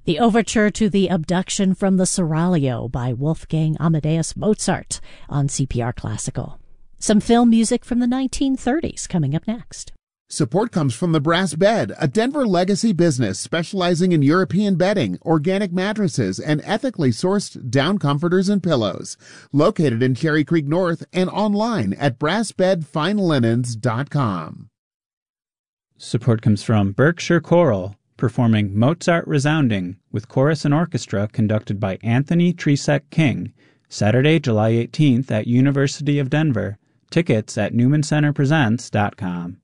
The overture to The Abduction from the Seraglio by Wolfgang Amadeus Mozart on CPR Classical. Some film music from the 1930s coming up next. Support comes from the Brass Bed, a Denver legacy business specializing in European bedding, organic mattresses, and ethically sourced down comforters and pillows. Located in Cherry Creek North and online at brassbedfinelinens.com. Support comes from Berkshire Choral, performing Mozart Resounding with chorus and orchestra conducted by Anthony Tresek King, Saturday, July 18th at University of Denver. Tickets at newmancenterpresents.com.